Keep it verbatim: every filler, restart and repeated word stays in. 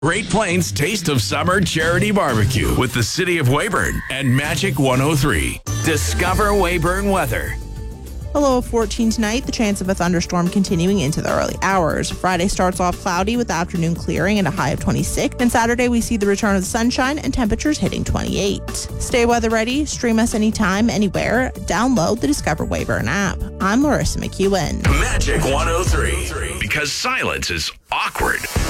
Great Plains Taste of Summer Charity Barbecue with the City of Weyburn and Magic one oh three. Discover Weyburn weather. A low of fourteen tonight, the chance of a thunderstorm continuing into the early hours. Friday starts off cloudy with afternoon clearing and a high of twenty-six. And Saturday, we see the return of the sunshine and temperatures hitting twenty-eight. Stay weather ready. Stream us anytime, anywhere. Download the Discover Weyburn app. I'm Larissa McEwen. Magic one oh three. Because silence is awkward.